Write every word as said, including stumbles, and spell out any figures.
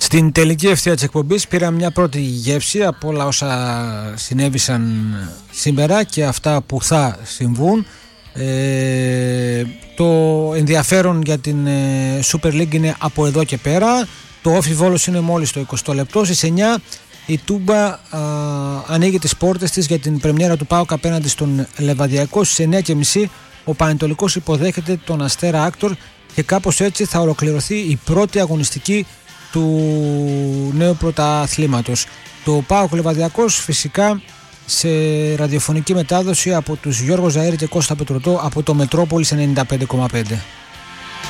Στην τελική ευθεία της εκπομπής πήρα μια πρώτη γεύση από όλα όσα συνέβησαν σήμερα και αυτά που θα συμβούν. Ε, το ενδιαφέρον για την ε, Super League είναι από εδώ και πέρα. Το Όφι Βόλος είναι μόλις το εικοστό λεπτό. Στις εννιά η Τούμπα α, ανοίγει τις πόρτες της για την πρεμιέρα του ΠΑΟΚ απέναντι στον Λεβαδιακό. Στις εννιά και μισή ο Πανετολικός υποδέχεται τον Αστέρα Άκτορ και κάπως έτσι θα ολοκληρωθεί η πρώτη αγωνιστική του νέου πρωταθλήματος. Το ΠΑΟΚ Λεβαδιακός φυσικά σε ραδιοφωνική μετάδοση από τους Γιώργο Ζαΐρη και Κώστα Πετρωτό από το Μετρόπολης ενενήντα πέντε κόμμα πέντε.